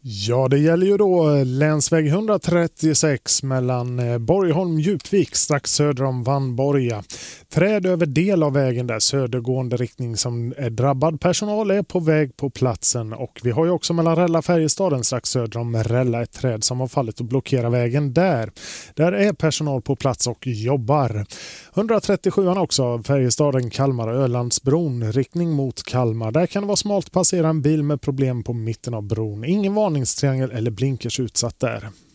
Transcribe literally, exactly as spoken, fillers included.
Ja, det gäller ju då länsväg etthundratrettiosex mellan Borgholm och Djupvik strax söder om Vanborga. Träd över del av vägen där södergående riktning som är drabbad personal är på väg på platsen. Och vi har ju också mellan Rälla och Färjestaden strax söder om Rälla ett träd som har fallit och blockerar vägen där. Där är personal på plats och jobbar. etthundratrettiosjuan också, Färjestaden, Kalmar och Ölandsbron, riktning mot Kalmar. Där kan det vara smalt passera en bil med problem på mitten av bron. Ingen varningstriangel eller blinkers utsatt där.